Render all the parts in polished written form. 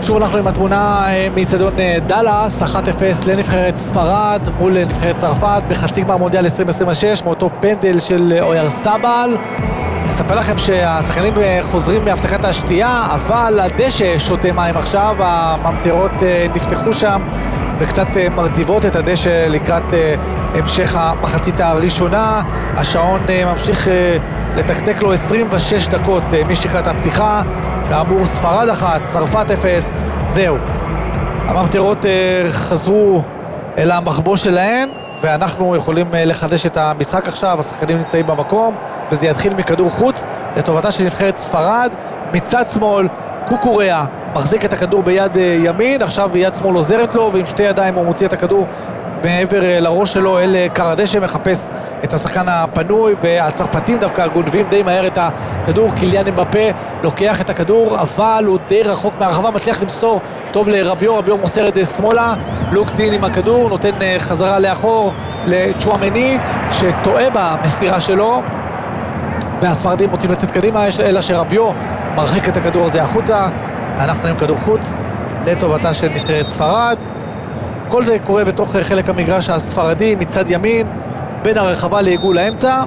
שוב אנחנו עם התמונה מאצטדיון דאלאס, 1-0 לנבחרת ספרד מול נבחרת צרפת בחצי גמר מונדיאל 2026 מאותו פנדל של אויארסבאל. אספר לכם שהשחקנים חוזרים מהפסקת השתייה, אבל הדשא שותה מים עכשיו, הממטרות נפתחו שם וקצת מרטיבות את הדשא לקראת המשך המחצית הראשונה. השעון ממשיך לתקתק לו 26 דקות משקעת הפתיחה. כאמור ספרד 1, צרפת 0, זהו. הממטרות חזרו אל המחבוש שלהן, ואנחנו יכולים לחדש את המשחק עכשיו. השחקנים נמצאים במקום, וזה יתחיל מכדור חוץ לטובתה של נבחרת ספרד. מצד שמאל, קוקוריאה מחזיק את הכדור ביד ימין, עכשיו יד שמאל עוזרת לו, ועם שתי ידיים הוא מוציא את הכדור מעבר לראש שלו אל קר הדשא, מחפש את השחקן הפנוי, והצרפתים דווקא גונבים די מהר את הכדור. קיליאן אמבפה לוקח את הכדור, אבל הוא די רחוק מהרחבה, מצליח למסור טוב לרביו, רביו מוסר את זה שמאלה, לוק דין עם הכדור, נותן חזרה לאחור לצ'ואמני, שטועה במסירה שלו, והספרדים רוצים לצאת קדימה, אלא שרביו מרחיק את הכדור הזה החוצה. אנחנו עם כדור חוץ לטובתה של נבחרת ספרד. כל זה קורה בתוך חלק המגרש הספרדי מצד ימין, בין הרחבה לעיגול האמצע,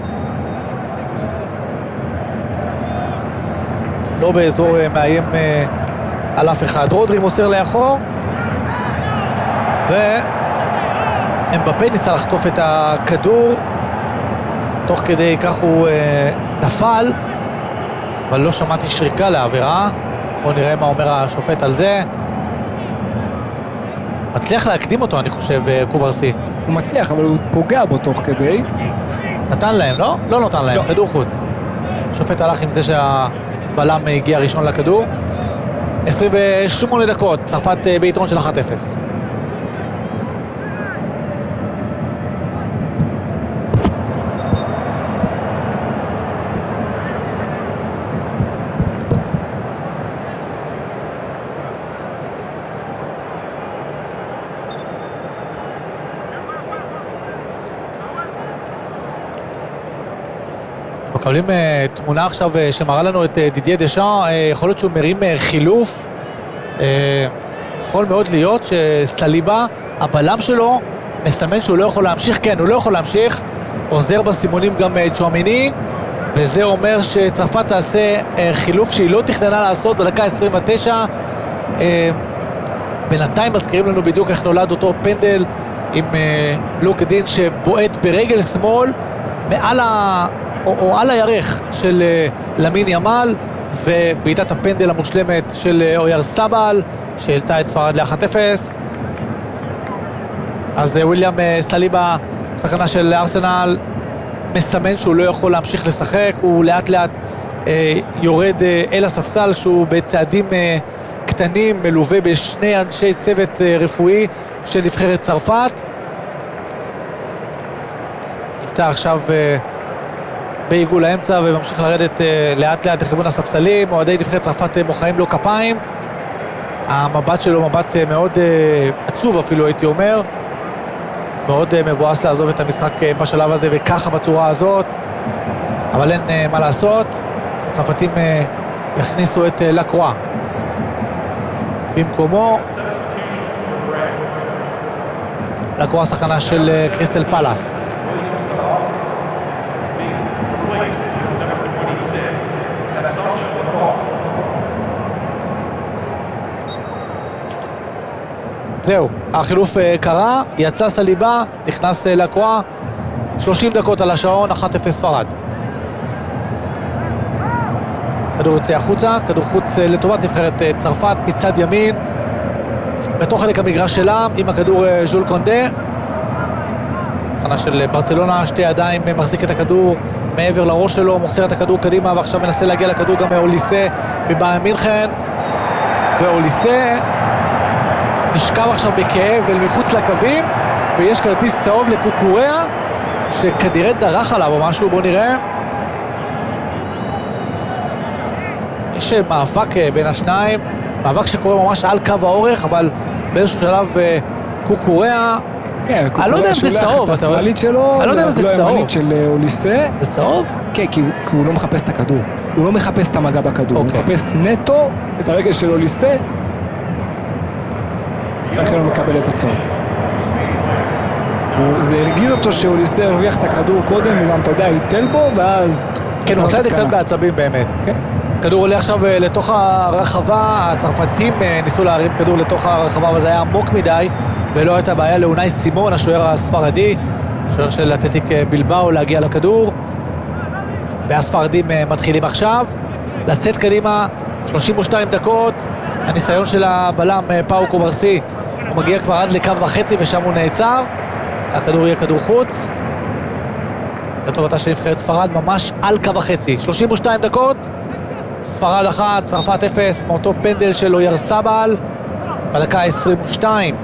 לא באזור מאיים על אף אחד. רודרי מוסר לאחור, ואמבפה ניסה לחטוף את הכדור, תוך כדי כך הוא נפל, אבל לא שמעתי שריקה לעבירה. בואו נראה מה אומר השופט על זה. מצליח להקדים אותו, אני חושב, קוברסי. הוא מצליח, אבל הוא פוגע בו תוך כדי. נתן להם, לא? לא נתן להם, כדור חוץ. השופט הלך עם זה שהבלם הגיע ראשון לכדור. 28 דקות, צרפת ביתרון של 1-0. מקבלים תמונה עכשיו שמראה לנו את דידיה דשאן. יכול להיות שהוא מרים חילוף, יכול מאוד להיות שסליבה, הבלם שלו, מסמן שהוא לא יכול להמשיך. כן, הוא לא יכול להמשיך, עוזר בסימונים גם צ'ואמני, וזה אומר שצרפת תעשה חילוף שהיא לא תכננה לעשות בדקה 29. בינתיים מזכירים לנו בדיוק איך נולד אותו פנדל עם לוק דין שבועט ברגל שמאל מעל או על הירך של למין ימל, ובעיטת הפנדל המושלמת של אויארסבאל שהעלתה את ספרד ל-1-0. אז וויליאם סליבה, שחקנה של ארסנל, מסמן שהוא לא יכול להמשיך לשחק. הוא לאט לאט יורד אל הספסל כשהוא בצעדים קטנים, מלווה בשני אנשי צוות רפואי של נבחרת צרפת. נמצא עכשיו בעיגול האמצע וממשיך לרדת לאט לאט לכיוון הספסלים. אוהדי נבחרת צרפת מוחאים לו כפיים. המבט שלו מבט מאוד עצוב אפילו, הייתי אומר, מאוד מבואס לעזוב את המשחק בשלב הזה וככה בצורה הזאת, אבל אין מה לעשות. הצרפתים יכניסו את לקרואה במקומו. לקרואה שחקנה של קריסטל פלאס. זהו, החילוף קרה, יצא סליבה, נכנס לקרואה. 30 דקות על השעון, 1-0 ספרד. כדור יוצא החוצה, כדור חוץ לטובת נבחרת צרפת מצד ימין, בתוך חלק המגרש שלה, עם הכדור ז'ול קונדה. הכנה של ברצלונה, שתי ידיים, מחזיק את הכדור מעבר לראש שלו, מוסר את הכדור קדימה, ועכשיו מנסה להגיע לכדור גם אוליסה בבאיירן מינכן, ואוליסה נשכב עכשיו בכאב אל מחוץ לקווים, ויש כרטיס צהוב לקוקוריאה שכנראה דרך עליו או משהו. בואו נראה. יש מאבק בין השניים, מאבק שקורה ממש על קו האורך, אבל באיזשהו שלב קוקוריאה, כן, אני לא יודע אם זה צהוב, את השמאלית שלו, אני לא יודע אם זה צהוב של אוליסה. זה צהוב? כן, כי הוא לא מחפש את הכדור, הוא לא מחפש את המגע בכדור, הוא מחפש נטו את הרגל של אוליסה, לכן הוא מקבל את הצהוב. זה הרגיז אותו שאוליסה הרוויח את הכדור קודם, וגם אתה יודע, היטל בו, ואז... כן, הוא עושה את זה קצת בעצבים באמת. כן. כדור עולה עכשיו לתוך הרחבה, הצרפתים ניסו להרים כדור לתוך הרחבה, אבל זה היה עמוק מדי, ולא הייתה בעיה לאונאי סימון, השוער הספרדי, השוער של אתלטיק בלבאו, להגיע לכדור. והספרדים מתחילים עכשיו, לצאת קדימה, 32 דקות, הניסיון של הבלם פאו קוברסי, הוא מגיע כבר עד לקו וחצי ושם הוא נעצר, הכדור יהיה כדור חוץ, לטובתה של נבחרת ספרד, ממש על קו וחצי, 32 דקות, ספרד 1, צרפת 0, מאותו פנדל של אוירסבל, בדקה 22.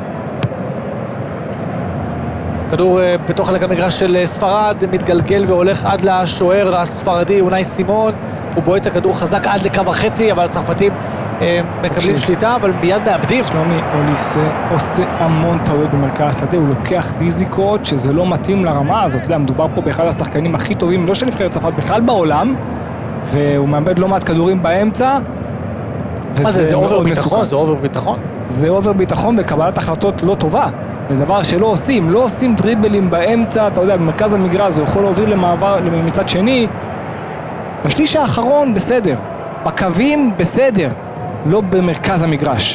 כדור בתוך חלק המגרש של ספרד, מתגלגל והולך עד לשוער הספרדי, אונאי סימון, הוא בועט את הכדור חזק עד לקו החצי, אבל הצרפתים מקבלים שליטה, אבל מיד מאבדים. שלומי, אוליסה עושה המון טעויות במרכז השדה, הוא לוקח ריזיקות שזה לא מתאים לרמה הזאת, אתה יודע, מדובר פה באחד השחקנים הכי טובים, לא של נבחרת צרפת, בכלל בעולם, והוא מאבד לא מעט כדורים באמצע. מה זה, זה אובר ביטחון? זה אובר ביטחון? זה אובר ביטחון וקבלת החלטות לא טובה. זה דבר שלא עושים, לא עושים דריבלים באמצע, אתה יודע, במרכז המגרש זה יכול להוביל למעבר מצד שני. בשליש האחרון בסדר, בקווים בסדר, לא במרכז המגרש.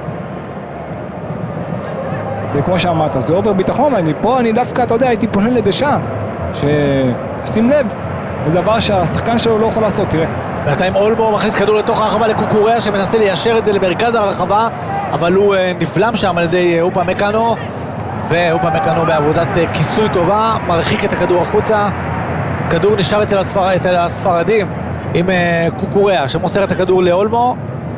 וכמו שאמרת, זה אובר ביטחון, פה אני דווקא, אתה יודע, הייתי פונה לדשא, ששים לב, זה דבר שהשחקן שלו לא יכול לעשות, תראה. בינתיים אולמו מכניס כדור לתוך הרחבה לקוקוריה, שמנסה ליישר את זה למרכז הרחבה, אבל הוא נפלם שם על ידי אופמקאנו, ואופמקאנו בעבודת כיסוי טובה, מרחיק את הכדור החוצה, כדור נשאר אצל הספרדים עם קוקוריה, שמוסר את הכדור לאולמו,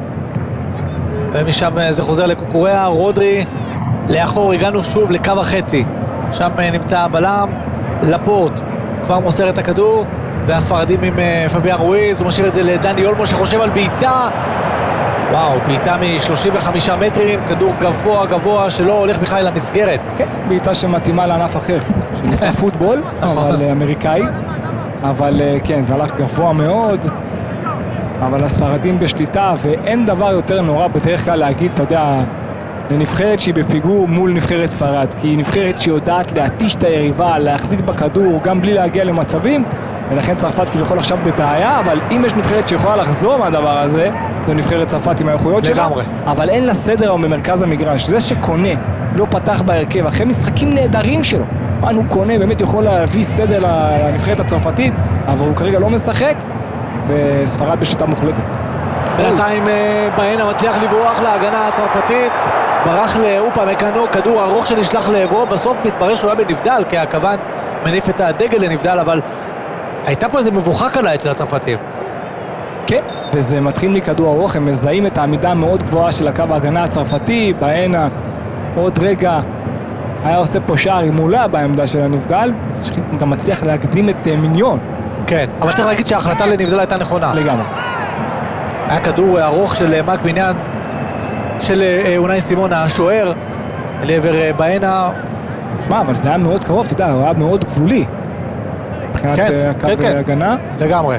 ומשם זה חוזר לקוקוריה, רודרי, לאחור הגענו שוב לקו החצי, שם נמצא הבלם, לפורט, כבר מוסר את הכדור, והספרדים עם פביאן רואיז, הוא משאיר את זה לדני אולמו שחושב על בעיטה, וואו, בעיטה מ-35 מטרים, כדור גבוה גבוה שלא הולך בכלל למסגרת. כן, בעיטה שמתאימה לענף אחר, שנקרא פוטבול, אבל אמריקאי, אבל כן, זה הלך גבוה מאוד, אבל הספרדים בשליטה, ואין דבר יותר נורא בדרך כלל להגיד, אתה יודע, לנבחרת שהיא בפיגור מול נבחרת ספרד, כי היא נבחרת שיודעת להתיש את היריבה, להחזיק בכדור, גם בלי להגיע למצבים, ולכן צרפת כביכול עכשיו בבעיה, אבל אם יש נבחרת שיכולה לחזור מהדבר הזה, זו נבחרת צרפת עם האיכויות שלה, אבל אין לה סדר היום במרכז המגרש. זה שקונה לא פתח בהרכב, אחרי משחקים נהדרים שלו, הוא קונה, באמת יכול להביא סדר לנבחרת הצרפתית, אבל הוא כרגע לא משחק, וספרד בשיטה מוחלטת. בינתיים בהנה מצליח לברוח להגנה הצרפתית, ברח לאופמקאנו, כדור ארוך שנשלח לעברו, בסוף מתברר שהוא היה בנבדל, כי הכוון מניף את הדגל לנבדל, אבל הייתה פה איזה מבוכה קלה אצל הצרפתים. כן, וזה מתחיל מכדור ארוך, הם מזהים את העמידה המאוד גבוהה של הקו ההגנה הצרפתי, בהנה עוד רגע היה עושה פה שער עם מולה בעמדה של הנבדל, גם מצליח להקדים את מיניון. כן, אבל צריך להגיד שההחלטה לנבדל הייתה נכונה. לגמרי. היה כדור ארוך של מק מיניאן, של אונאי סימון השוער, לעבר בהנה. שמע, אבל זה היה מאוד קרוב, אתה יודע, הוא היה מאוד גבולי. מבחינת הקו ההגנה. לגמרי.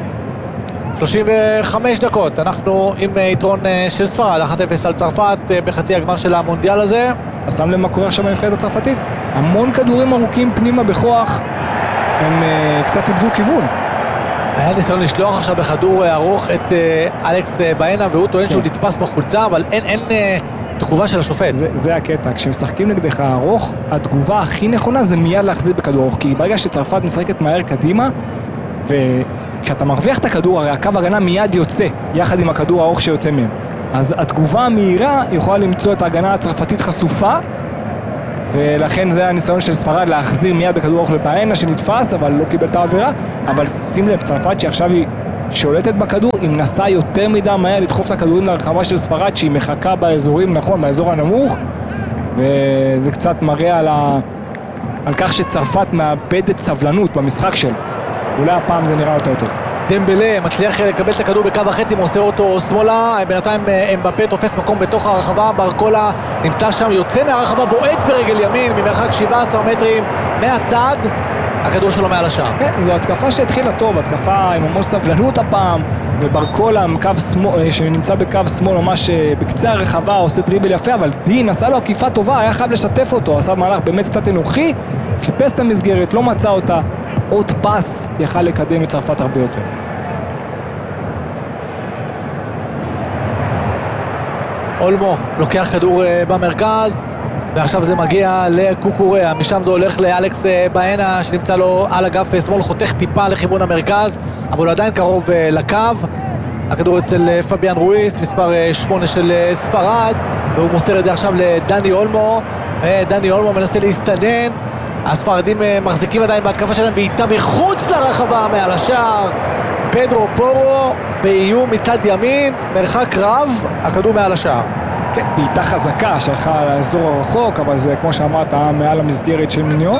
35 דקות, אנחנו עם יתרון של ספרד, 1-0 על צרפת בחצי הגמר של המונדיאל הזה. אז שם לב מה קורה עכשיו בנבחרת הצרפתית? המון כדורים ארוכים פנימה בכוח, הם קצת איבדו כיוון. היה ניסיון לשלוח עכשיו בכדור ארוך את אלכס בהנה, והוא טוען שהוא נתפס בחולצה, אבל אין תגובה של השופט. זה הקטע, כשמשחקים נגדך ארוך, התגובה הכי נכונה זה מיד להחזיר בכדור ארוך, כי ברגע שצרפת משחקת מהר קדימה, וכשאתה מרוויח את הכדור, הרי הקו הגנה מיד יוצא, יחד עם הכדור הארוך שיוצא מהם. אז התגובה המהירה יכולה למצוא את ההגנה הצרפתית חשופה, ולכן זה הניסיון של ספרד להחזיר מיד בכדור ארוך לבהנה שנתפס, אבל לא קיבל את העבירה. אבל שים לב, צרפת שעכשיו היא שולטת בכדור, היא מנסה יותר מדי מהר לדחוף את הכדורים לרחבה של ספרד, שהיא מחכה באזורים, נכון, באזור הנמוך, וזה קצת מראה על כך שצרפת מאבדת סבלנות במשחק שלה. אולי הפעם זה נראה יותר טוב. דמבלה מצליח לקבל את הכדור בקו החצי, מוסר אותו שמאלה, בינתיים אמבפה תופס מקום בתוך הרחבה, ברקולה נמצא שם, יוצא מהרחבה, בועט ברגל ימין ממרחק 17 מטרים מהצד, הכדור שלו מעל השער. זו התקפה שהתחילה טוב, התקפה עם המון סבלנות הפעם, וברקולה שנמצא בקו שמאל ממש בקצה הרחבה, עושה דריבל יפה, אבל דין עשה לו עקיפה טובה, היה חייב לשתף אותו, עשה מהלך באמת קצת אנוכי, חיפש את המסגרת, לא מצא אותה, עוד פס יכל לקדם את צרפת הרבה יותר. אולמו לוקח כדור במרכז, ועכשיו זה מגיע לקוקוריה, משם זה הולך לאלכס באנה שנמצא לו על אגף שמאל, חותך טיפה לכיוון המרכז, אבל הוא עדיין קרוב לקו. הכדור אצל פביאן רויס, מספר 8 של ספרד, והוא מוסר את זה עכשיו לדני אולמו, ודני אולמו מנסה להסתנן. הספרדים מחזיקים עדיין בהתקפה שלהם בעיטה מחוץ לרחבה מעל השער. פדרו פורו באיום מצד ימין, מרחק רב, הכדור מעל השער. כן, בעיטה חזקה שלחה לאזור הרחוק, אבל זה כמו שאמרת, מעל המסגרת של מיניו.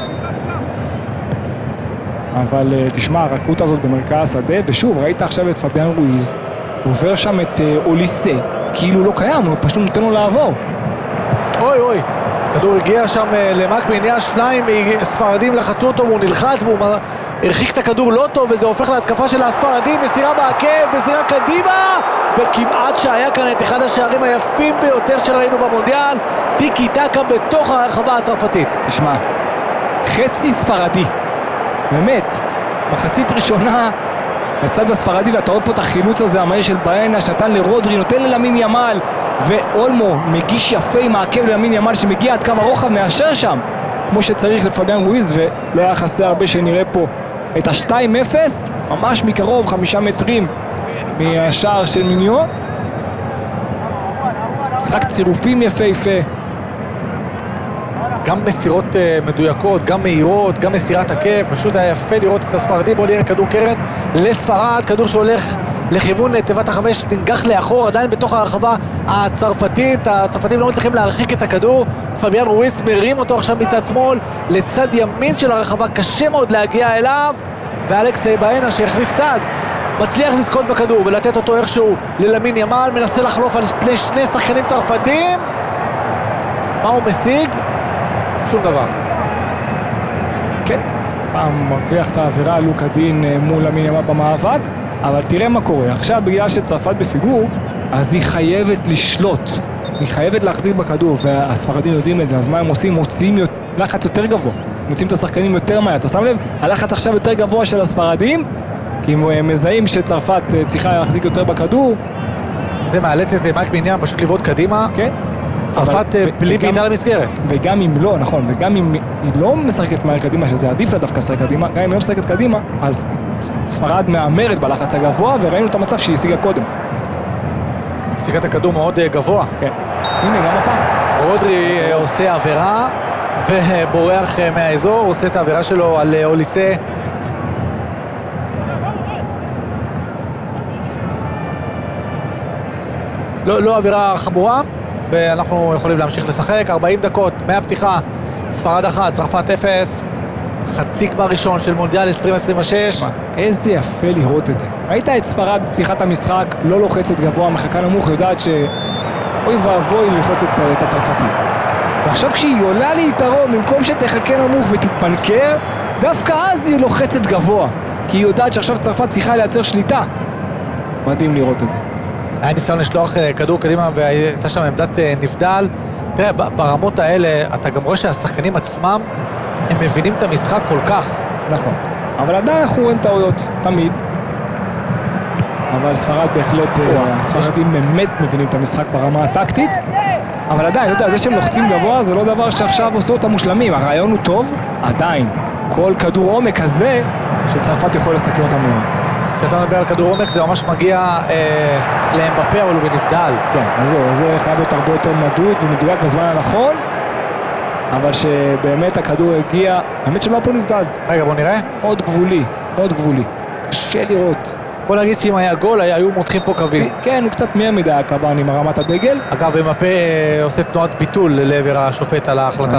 אבל תשמע, הרכות הזאת במרכז השדה, ושוב, ראית עכשיו את פביאן רויז, עובר שם את אוליסה, כאילו לא קיים, הוא פשוט נותן לו לעבור. אוי, כדור הגיע שם למק בעניין, שניים ספרדים לחצו אותו והוא נלחץ והוא הרחיק את הכדור לא טוב, וזה הופך להתקפה של הספרדים, מסירה בעקב, מסירה קדימה, וכמעט שהיה כאן את אחד השערים היפים ביותר שראינו במונדיאל, טיקי טקה בתוך הרחבה הצרפתית. תשמע, חצי ספרדי, באמת, מחצית ראשונה בצד הספרדי, ואתה רואה פה את החילוץ הזה המהיר של באנה שנתן לרודרי, נותן ללמין ימל, ואולמו מגיש יפה עם העקב ללמין ימל שמגיע עד כמה רוחב, מאשר שם כמו שצריך לפביאן רויז, ולא היה חסר הרבה שנראה פה את ה-2-0 ממש מקרוב, 5 מטרים מהשער של מיניו. משחק צירופים יפה. גם מסירות מדויקות, גם מהירות, גם מסירת עקב, פשוט היה יפה לראות את הספרדים. בוא נראה כדור קרן לספרד, כדור שהולך לכיוון תיבת החמש, ננגח לאחור, עדיין בתוך הרחבה הצרפתית. הצרפתים לא מצליחים להרחיק את הכדור, פביאן רויס מרים אותו עכשיו מצד שמאל לצד ימין של הרחבה, קשה מאוד להגיע אליו, ואלכס באנה שהחליף צד מצליח לזכות בכדור ולתת אותו איכשהו ללמין ימל, מנסה לחלוף על פני שני שחקנים צרפתים. מה הוא משיג? שום דבר. כן, פעם מרוויח את העבירה לוקה דין מול למין ימל במאבק, אבל תראה מה קורה, עכשיו בגלל שצרפת בפיגור, אז היא חייבת לשלוט, היא חייבת להחזיק בכדור, והספרדים יודעים את זה, אז מה הם עושים? מוציאים לחץ יותר גבוה, מוציאים את השחקנים יותר מהר, אתה שם לב? הלחץ עכשיו יותר גבוה של הספרדים, כי הם מזהים שצרפת צריכה להחזיק יותר בכדור. זה מאלץ את מייק בעניין פשוט לבעוט קדימה. כן. צרפת בלי בעיטה למסגרת. וגם אם לא, נכון, וגם אם היא לא משחקת מהר קדימה, שזה עדיף לה דווקא לשחק קדימה, גם אם היא לא משחקת קדימה, אז ספרד מאמרת בלחץ הגבוה, וראינו את המצב שהיא השיגה קודם. השיגה את הכדור מאוד גבוה. כן. הנה, גם הפעם. רודרי עושה עבירה, ובורח מהאזור, עושה את העבירה שלו על אוליסה. לא עבירה חמורה, ואנחנו יכולים להמשיך לשחק. 40 דקות מהפתיחה, ספרד 1, צרפת 0, חצי גמר ראשון של מונדיאל 2026. שמה, איזה יפה לראות את זה. ראית את ספרד בפתיחת המשחק, לא לוחצת גבוה, מחכה נמוך, יודעת שאוי ואבוי ללחוץ את הצרפתים. ועכשיו כשהיא עולה ליתרון, במקום שתחכה נמוך ותתפנקר, דווקא אז היא לוחצת גבוה, כי היא יודעת שעכשיו צרפת צריכה לייצר שליטה. מדהים לראות את זה. היה ניסיון לשלוח כדור קדימה והייתה שם עמדת נבדל. תראה, ברמות האלה אתה גם רואה שהשחקנים עצמם הם מבינים את המשחק כל כך. נכון, אבל עדיין אנחנו רואים טעויות, תמיד. אבל ספרד בהחלט, הספרדים באמת מבינים את המשחק ברמה הטקטית, אבל עדיין, אתה יודע, זה שהם לוחצים גבוה זה לא דבר שעכשיו עושה אותם מושלמים. הרעיון הוא טוב, עדיין כל כדור עומק הזה שצרפת יכול לסכם אותם מאוד. כשאתה מדבר על כדור עומק זה ממש מגיע לאמבפה, אבל הוא בנבדל. כן, אז זהו, זה חייב להיות הרבה יותר מדוד ומדויק בזמן הנכון, אבל שבאמת הכדור הגיע, האמת שלא פה נבדל. רגע, בוא נראה. מאוד גבולי, מאוד גבולי. קשה לראות. בוא נגיד שאם היה גול, היו מותחים פה קווים. כן, הוא קצת מי מדי הקב"ן עם הרמת הדגל. אגב, אמבפה עושה תנועת ביטול לעבר השופט על ההחלטה